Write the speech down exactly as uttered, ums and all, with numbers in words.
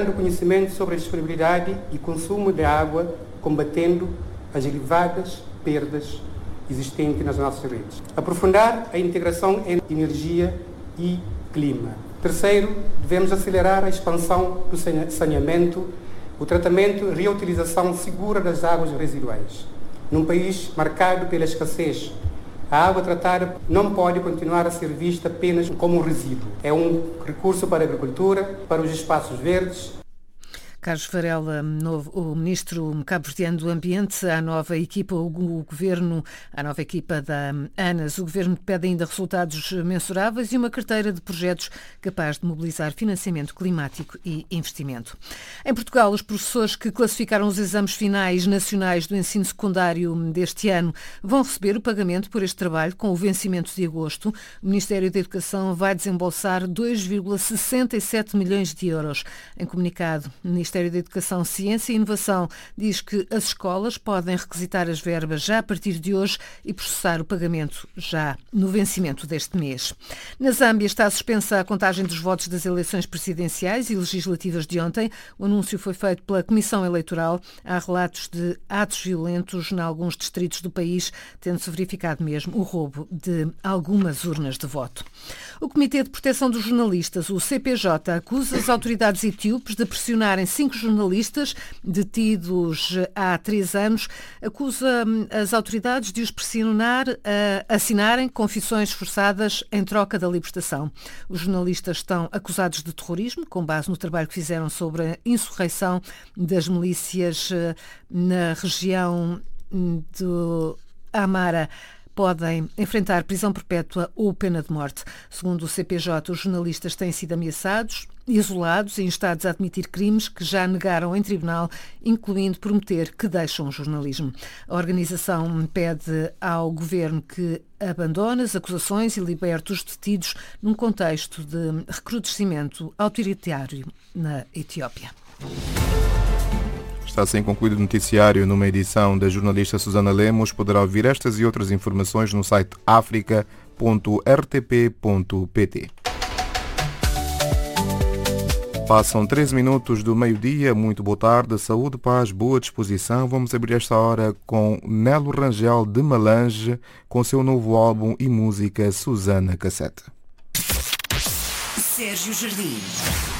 gerando conhecimento sobre a disponibilidade e consumo de água, combatendo as elevadas perdas existentes nas nossas redes. Aprofundar a integração em energia e clima. Terceiro, devemos acelerar a expansão do saneamento, o tratamento e reutilização segura das águas residuais. Num país marcado pela escassez, a água tratada não pode continuar a ser vista apenas como um resíduo. É um recurso para a agricultura, para os espaços verdes. Carlos Varela, novo, o ministro cabo-verdiano do Ambiente, à nova equipa, o, o governo, à nova equipa da ANAS, o governo pede ainda resultados mensuráveis e uma carteira de projetos capaz de mobilizar financiamento climático e investimento. Em Portugal, os professores que classificaram os exames finais nacionais do ensino secundário deste ano vão receber o pagamento por este trabalho com o vencimento de agosto. O Ministério da Educação vai desembolsar dois vírgula sessenta e sete milhões de euros. Em comunicado, o Ministério da Educação, Ciência e Inovação diz que as escolas podem requisitar as verbas já a partir de hoje e processar o pagamento já no vencimento deste mês. Na Zâmbia está suspensa a contagem dos votos das eleições presidenciais e legislativas de ontem. O anúncio foi feito pela Comissão Eleitoral. Há relatos de atos violentos em alguns distritos do país, tendo-se verificado mesmo o roubo de algumas urnas de voto. O Comitê de Proteção dos Jornalistas, o C P J, acusa as autoridades etíopes de pressionarem cinco jornalistas detidos há três anos, acusa as autoridades de os pressionar a assinarem confissões forçadas em troca da libertação. Os jornalistas estão acusados de terrorismo, com base no trabalho que fizeram sobre a insurreição das milícias na região do Amara. Podem enfrentar prisão perpétua ou pena de morte. Segundo o C P J, os jornalistas têm sido ameaçados, isolados e instados a admitir crimes que já negaram em tribunal, incluindo prometer que deixam o jornalismo. A organização pede ao governo que abandone as acusações e liberte os detidos num contexto de recrudescimento autoritário na Etiópia. Está assim concluído o noticiário numa edição da jornalista Susana Lemos. Poderá ouvir estas e outras informações no site africa ponto r t p ponto p t. Passam treze minutos do meio-dia. Muito boa tarde, saúde, paz, boa disposição. Vamos abrir esta hora com Nelo Rangel de Malange, com seu novo álbum e música Susana Cassete. Sérgio Jardim.